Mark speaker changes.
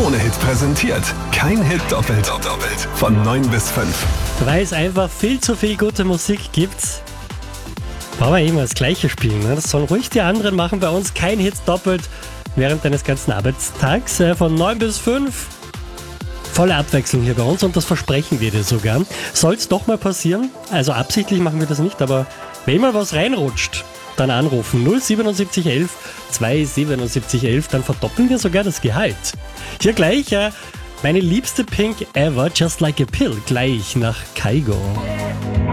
Speaker 1: Krone-Hit präsentiert. Kein Hit doppelt. Von 9 bis 5.
Speaker 2: Weil es einfach viel zu viel gute Musik gibt, brauchen wir immer das Gleiche spielen. Ne? Das sollen ruhig die anderen machen. Bei uns kein Hit doppelt während deines ganzen Arbeitstags. Von 9 bis 5. Volle Abwechslung hier bei uns und das versprechen wir dir sogar. Soll es doch mal passieren, also absichtlich machen wir das nicht, aber wenn mal was reinrutscht, dann anrufen 07711 27711, dann verdoppeln wir sogar das Gehalt. Hier gleich meine liebste Pink ever, Just Like a Pill, gleich nach Kygo.